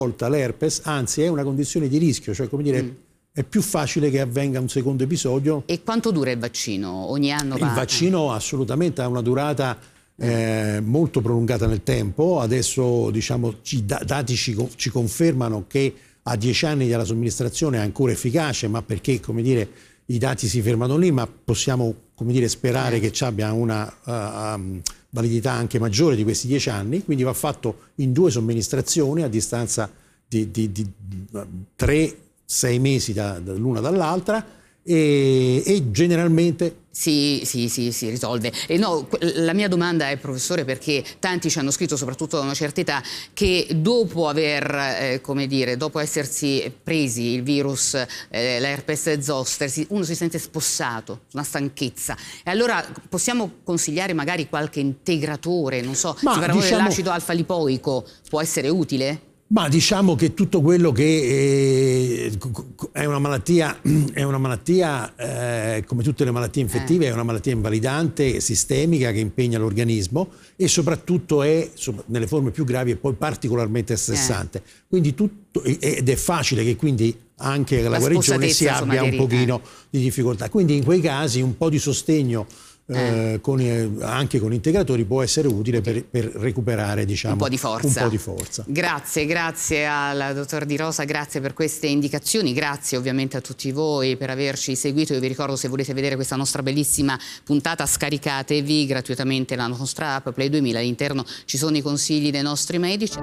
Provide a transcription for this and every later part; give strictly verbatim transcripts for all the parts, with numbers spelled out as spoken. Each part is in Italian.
volta l'herpes, anzi è una condizione di rischio, cioè come dire... Mm. È più facile che avvenga un secondo episodio. E quanto dura il vaccino? Ogni anno va? Il vaccino assolutamente ha una durata eh, molto prolungata nel tempo. Adesso diciamo i dati ci, ci confermano che a dieci anni dalla somministrazione è ancora efficace, ma perché come dire i dati si fermano lì, ma possiamo come dire sperare eh. che ci abbia una uh, um, validità anche maggiore di questi dieci anni. Quindi va fatto in due somministrazioni a distanza di, di, di, di tre sei mesi da, da l'una dall'altra e, e generalmente sì, sì, sì, si risolve. E no, la mia domanda è, professore, perché tanti ci hanno scritto, soprattutto da una certa età, che dopo aver, eh, come dire, dopo essersi presi il virus, eh, l'herpes zoster, si, uno si sente spossato, una stanchezza. E allora possiamo consigliare magari qualche integratore, non so, Ma, se parliamo diciamo... dell'acido alfa-lipoico, può essere utile? Ma diciamo che tutto quello che è una malattia, è una malattia eh, come tutte le malattie infettive, eh. è una malattia invalidante, sistemica, che impegna l'organismo e soprattutto è, nelle forme più gravi, è poi particolarmente stressante. Eh. Quindi tutto, ed è facile che quindi anche la, la guarigione si abbia un pochino eh. di difficoltà. Quindi in quei casi un po' di sostegno Eh. Eh, con, eh, anche con integratori può essere utile per, per recuperare diciamo, un po' di forza. Un po' di forza. Grazie, grazie al dottor Di Rosa, grazie per queste indicazioni, grazie ovviamente a tutti voi per averci seguito. Io vi ricordo, se volete vedere questa nostra bellissima puntata, scaricatevi gratuitamente la nostra app Play duemila, all'interno ci sono i consigli dei nostri medici.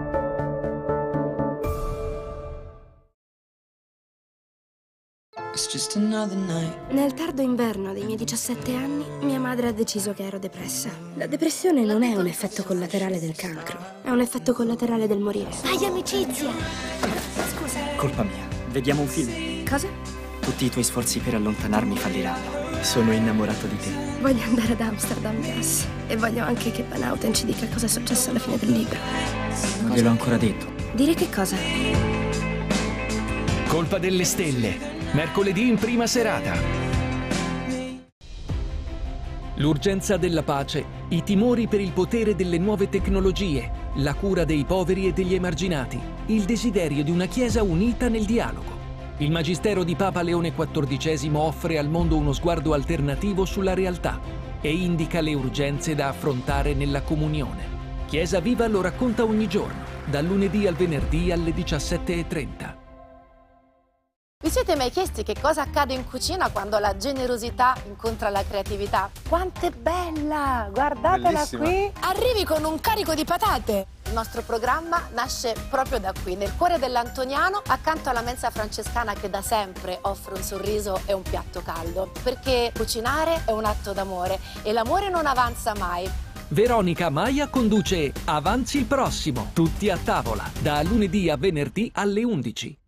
Nel tardo inverno dei miei diciassette anni, mia madre ha deciso che ero depressa. La depressione non è un effetto collaterale del cancro, è un effetto collaterale del morire. Fai amicizia! Scusa. Colpa mia. Vediamo un film. Cosa? Tutti i tuoi sforzi per allontanarmi falliranno. Sono innamorato di te. Voglio andare ad Amsterdam Gas e voglio anche che Van Houten ci dica cosa è successo alla fine del libro. Non gliel'ho ancora detto. Dire che cosa? Colpa delle stelle. Mercoledì in prima serata. L'urgenza della pace, i timori per il potere delle nuove tecnologie, la cura dei poveri e degli emarginati, il desiderio di una Chiesa unita nel dialogo. Il Magistero di Papa Leone quattordicesimo offre al mondo uno sguardo alternativo sulla realtà e indica le urgenze da affrontare nella comunione. Chiesa Viva lo racconta ogni giorno, dal lunedì al venerdì alle diciassette e trenta. Vi siete mai chiesti che cosa accade in cucina quando la generosità incontra la creatività? Quanto è bella! Guardatela Bellissima. Qui! Arrivi con un carico di patate! Il nostro programma nasce proprio da qui, nel cuore dell'Antoniano, accanto alla mensa francescana che da sempre offre un sorriso e un piatto caldo. Perché cucinare è un atto d'amore e l'amore non avanza mai. Veronica Maia conduce Avanzi il prossimo, tutti a tavola, da lunedì a venerdì alle undici.